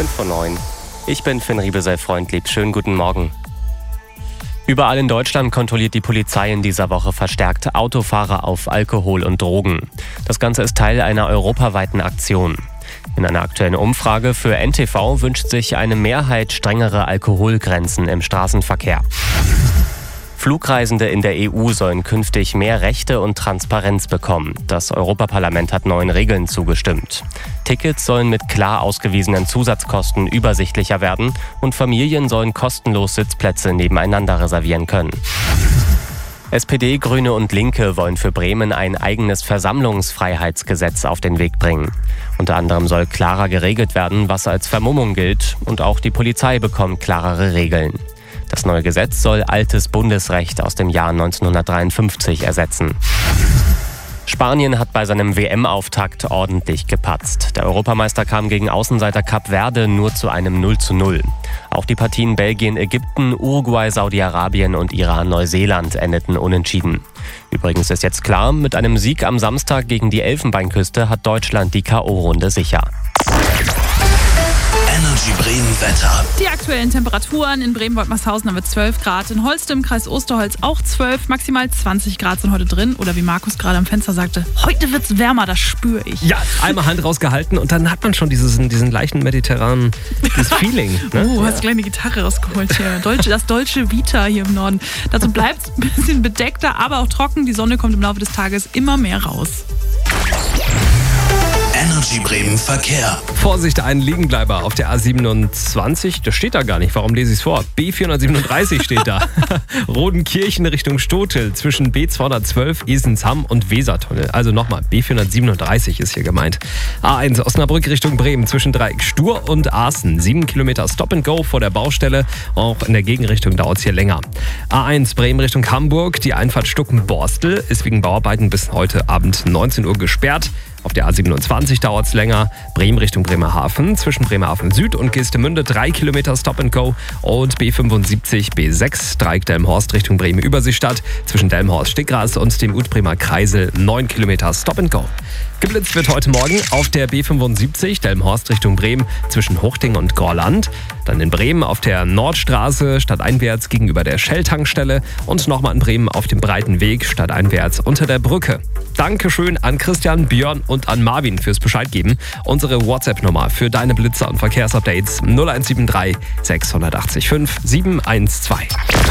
5:09. Ich bin Finn Riebesell-Freundlieb. Schönen guten Morgen. Überall in Deutschland kontrolliert die Polizei in dieser Woche verstärkt Autofahrer auf Alkohol und Drogen. Das Ganze ist Teil einer europaweiten Aktion. In einer aktuellen Umfrage für NTV wünscht sich eine Mehrheit strengere Alkoholgrenzen im Straßenverkehr. Flugreisende in der EU sollen künftig mehr Rechte und Transparenz bekommen. Das Europaparlament hat neuen Regeln zugestimmt. Tickets sollen mit klar ausgewiesenen Zusatzkosten übersichtlicher werden und Familien sollen kostenlos Sitzplätze nebeneinander reservieren können. SPD, Grüne und Linke wollen für Bremen ein eigenes Versammlungsfreiheitsgesetz auf den Weg bringen. Unter anderem soll klarer geregelt werden, was als Vermummung gilt, und auch die Polizei bekommt klarere Regeln. Das neue Gesetz soll altes Bundesrecht aus dem Jahr 1953 ersetzen. Spanien hat bei seinem WM-Auftakt ordentlich gepatzt. Der Europameister kam gegen Außenseiter Kap Verde nur zu einem 0:0. Auch die Partien Belgien, Ägypten, Uruguay, Saudi-Arabien und Iran-Neuseeland endeten unentschieden. Übrigens ist jetzt klar, mit einem Sieg am Samstag gegen die Elfenbeinküste hat Deutschland die K.O.-Runde sicher. Energy Bremen Wetter. Die aktuellen Temperaturen in Bremen-Woltmershausen haben wir 12 Grad, in Holste im Kreis Osterholz auch 12, maximal 20 Grad sind heute drin. Oder wie Markus gerade am Fenster sagte, heute wird's wärmer, das spüre ich. Ja, einmal Hand rausgehalten und dann hat man schon diesen leichten mediterranen Feeling. Ne? Hast gleich eine Gitarre rausgeholt hier. Das Dolce Vita hier im Norden. Dazu bleibt es ein bisschen bedeckter, aber auch trocken. Die Sonne kommt im Laufe des Tages immer mehr raus. Energy Bremen Verkehr. Vorsicht, ein Liegenbleiber auf der A27. Das steht da gar nicht. Warum lese ich es vor? B437 steht da. Rodenkirchen Richtung Stotel zwischen B212, Esensham und Wesertunnel. Also nochmal, B437 ist hier gemeint. A1 Osnabrück Richtung Bremen zwischen Dreieck Stur und Aaßen. 7 Kilometer Stop and Go vor der Baustelle. Auch in der Gegenrichtung dauert es hier länger. A1 Bremen Richtung Hamburg. Die Einfahrt Stuckenborstel ist wegen Bauarbeiten bis heute Abend 19 Uhr gesperrt. Auf der A27 dauert es länger. Bremen Richtung Bremerhaven. Zwischen Bremerhaven Süd und Geestemünde 3 Kilometer Stop and Go. Und B75, B6 Dreieck Delmenhorst Richtung Bremen-Überseestadt. Zwischen Delmenhorst-Stickgras und dem Utbremer Kreisel 9 Kilometer Stop and Go. Geblitzt wird heute Morgen auf der B75 Delmenhorst Richtung Bremen zwischen Huchting und Gorland. Dann in Bremen auf der Nordstraße stadteinwärts gegenüber der Shell-Tankstelle und nochmal in Bremen auf dem Breiten Weg stadteinwärts unter der Brücke. Dankeschön an Christian, Björn und an Marvin fürs Bescheid geben. Unsere WhatsApp-Nummer für deine Blitzer und Verkehrsupdates 0173 680 5 712.